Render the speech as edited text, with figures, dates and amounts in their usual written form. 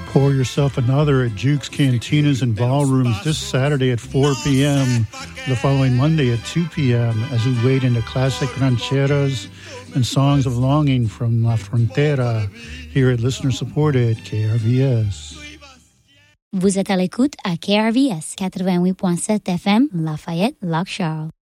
Pour yourself another at Juke's Cantinas and Ballrooms this Saturday at 4 p.m., the following Monday at 2 p.m., as we wade into classic rancheras and songs of longing from La Frontera, here at listener-supported KRVS. Vous êtes à l'écoute à KRVS 88.7 FM, Lafayette, Lac Charles.